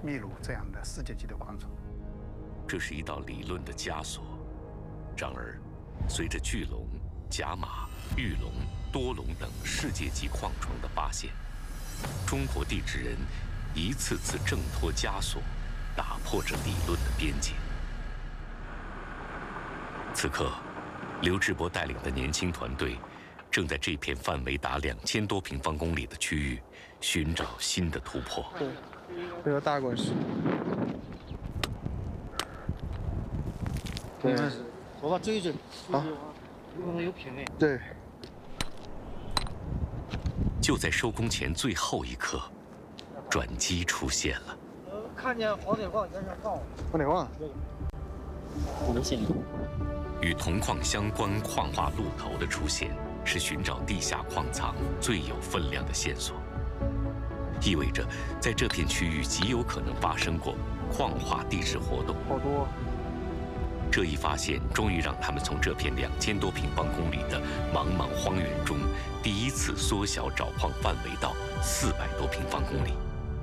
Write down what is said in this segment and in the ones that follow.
秘鲁这样的世界级的矿场。 这是一道理论的枷锁。然而，随着巨龙、甲马、玉龙、多龙等世界级矿床的发现，中国地质人一次次挣脱枷锁，打破着理论的边界。此刻，刘志博带领的年轻团队正在这片范围达2000多平方公里的区域寻找新的突破。 对，这个大滚石。对， 我把追一追， 好， 有品位。 对。 就在收工前最后一刻，转机出现了。 看见黄铁矿，先生告诉我。 黄铁矿。 没信你。 与铜矿相关矿化路头的出现，是寻找地下矿藏最有分量的线索，意味着在这片区域极有可能发生过矿化地质活动。 好多。 这一发现终于让他们从这片2000多平方公里的茫茫荒原中，第一次缩小找矿范围到400多平方公里。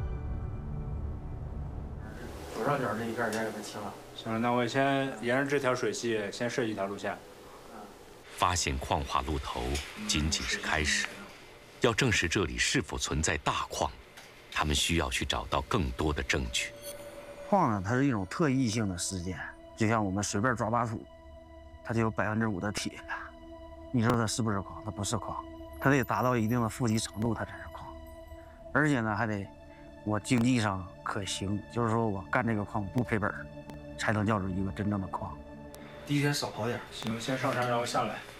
左上角这一片先给它清了。 行了，那我先沿着这条水系先设计一条路线。 发现矿化路头仅仅是开始，要证实这里是否存在大矿，他们需要去找到更多的证据。 矿呢，它是一种特异性的事件，就像我们随便抓把土，它就有5%的铁。你说它是不是矿？它不是矿，它得达到一定的富集程度，它才是矿。而且呢，还得我经济上可行，就是说我干这个矿不赔本，才能叫做一个真正的矿。 第一天少跑点。 行，先上山，然后下来。